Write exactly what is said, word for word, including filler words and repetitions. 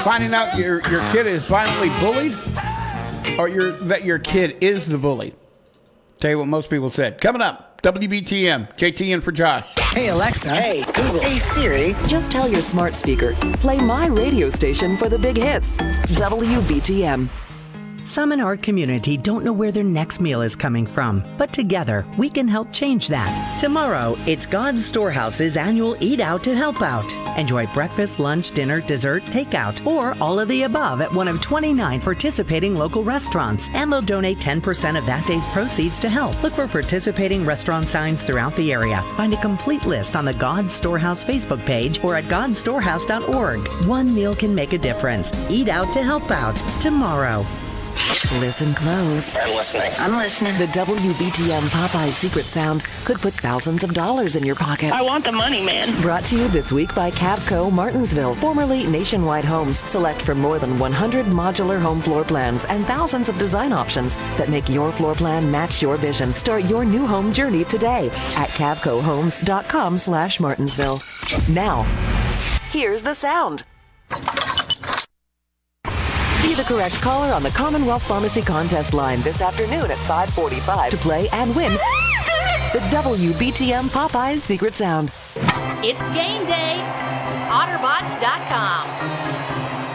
Finding out your, your kid is violently bullied, or your, that your kid is the bully. Tell you what most people said. Coming up, W B T M, J T in for Josh. Hey, Alexa. Hey, Google. Hey, Siri. Just tell your smart speaker, play my radio station for the big hits. W B T M. Some in our community don't know where their next meal is coming from, but together we can help change that. Tomorrow, it's God's Storehouse's annual Eat Out to Help Out. Enjoy breakfast, lunch, dinner, dessert, takeout, or all of the above at one of twenty-nine participating local restaurants, and they'll donate ten percent of that day's proceeds to help. Look for participating restaurant signs throughout the area. Find a complete list on the God's Storehouse Facebook page or at gods storehouse dot org. One meal can make a difference. Eat Out to Help Out tomorrow. Listen close. I'm listening. I'm listening. The W B T M Popeye's secret sound could put thousands of dollars in your pocket. I want the money, man. Brought to you this week by Cavco Martinsville, formerly Nationwide Homes. Select from more than one hundred modular home floor plans and thousands of design options that make your floor plan match your vision. Start your new home journey today at cavco homes dot com slash Martinsville. Now, here's the sound. Be the correct caller on the Commonwealth Pharmacy contest line this afternoon at five forty-five to play and win the W B T M Popeyes Secret Sound. It's game day. Otterbots dot com.